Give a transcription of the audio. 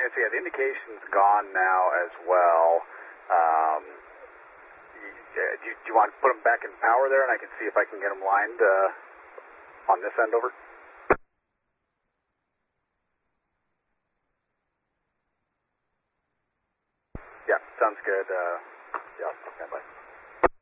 so yeah, the indication's gone now as well. Do you want to put them back in power there, and I can see if I can get them lined on this end over? Yeah, sounds good. Yeah, I'll stand by.